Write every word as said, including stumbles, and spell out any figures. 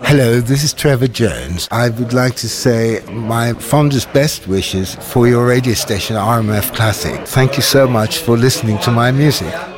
Hello, this is Trevor Jones. I would like to say my fondest best wishes for your radio station R M F Classic. Thank you so much for listening to my music.